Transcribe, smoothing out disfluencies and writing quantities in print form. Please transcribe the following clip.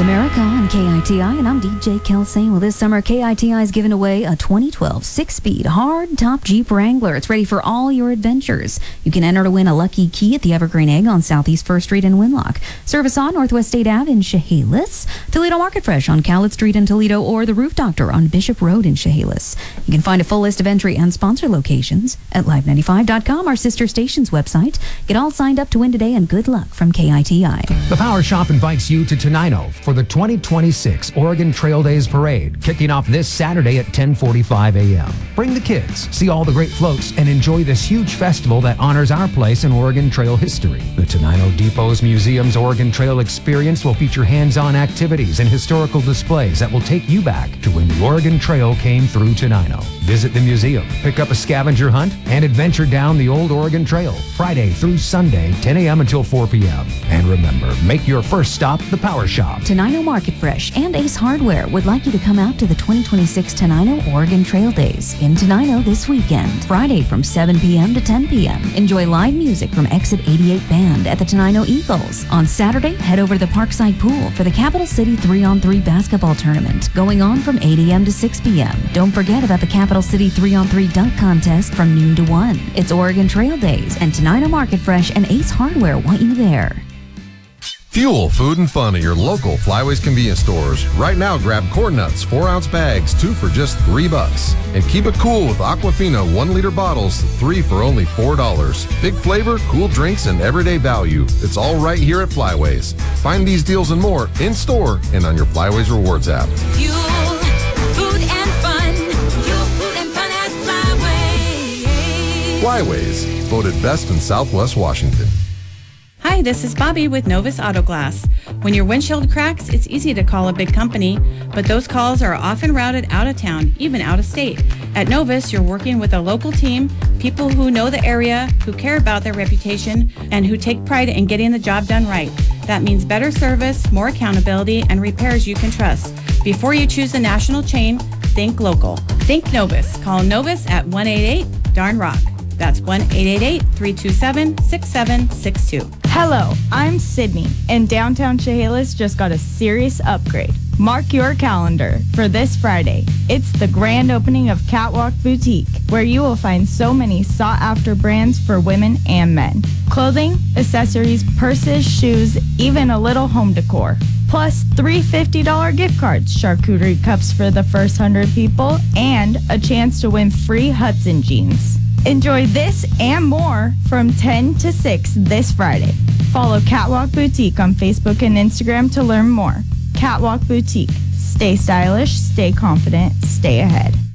America on KITI, and I'm DJ Kelsey. Well, this summer, KITI is giving away a 2012 6-speed hard-top Jeep Wrangler. It's ready for all your adventures. You can enter to win a lucky key at the Evergreen Egg on Southeast 1st Street in Winlock, Service on Northwest State Ave in Chehalis, Toledo Market Fresh on Cowlitz Street in Toledo, or the Roof Doctor on Bishop Road in Chehalis. You can find a full list of entry and sponsor locations at live95.com, our sister station's website. Get all signed up to win today, and good luck from KITI. The Power Shop invites you to Tenino for the 2026 Oregon Trail Days Parade, kicking off this Saturday at 10:45 a.m. Bring the kids, see all the great floats, and enjoy this huge festival that honors our place in Oregon Trail history. The Tenino Depot's Museum's Oregon Trail Experience will feature hands-on activities and historical displays that will take you back to when the Oregon Trail came through Tenino. Visit the museum, pick up a scavenger hunt, and adventure down the old Oregon Trail, Friday through Sunday, 10 a.m. until 4 p.m. And remember, make your first stop the Power Shop. Tenino Market Fresh and Ace Hardware would like you to come out to the 2026 Tenino Oregon Trail Days in Tenino this weekend, Friday from 7 p.m. to 10 p.m. Enjoy live music from Exit 88 Band at the Tenino Eagles. On Saturday, head over to the Parkside Pool for the Capital City 3-on-3 basketball tournament, going on from 8 a.m. to 6 p.m. Don't forget about the Capital City 3-on-3 dunk contest from noon to 1. It's Oregon Trail Days, and Tenino Market Fresh and Ace Hardware want you there. Fuel, food, and fun at your local Flyways convenience stores. Right now, grab corn nuts, 4-ounce bags, 2 for just $3. And keep it cool with Aquafina 1-liter bottles, 3 for only $4. Big flavor, cool drinks, and everyday value. It's all right here at Flyways. Find these deals and more in store and on your Flyways Rewards app. Fuel, food, and fun. Fuel, food, and fun at Flyways. Flyways, voted best in Southwest Washington. Hi, this is Bobby with Novus Auto Glass. When your windshield cracks, it's easy to call a big company, but those calls are often routed out of town, even out of state. At Novus, you're working with a local team, people who know the area, who care about their reputation, and who take pride in getting the job done right. That means better service, more accountability, and repairs you can trust. Before you choose a national chain, think local. Think Novus. Call Novus at 188-DARN-ROCK. That's 1-888-327-6762. Hello, I'm Sydney, and downtown Chehalis just got a serious upgrade. Mark your calendar for this Friday. It's the grand opening of Catwalk Boutique, where you will find so many sought-after brands for women and men. Clothing, accessories, purses, shoes, even a little home decor. Plus 3 $50 gift cards, charcuterie cups for the first 100 people, and a chance to win free Hudson jeans. Enjoy this and more from 10 to 6 this Friday. Follow Catwalk Boutique on Facebook and Instagram to learn more. Catwalk Boutique. Stay stylish, stay confident, stay ahead.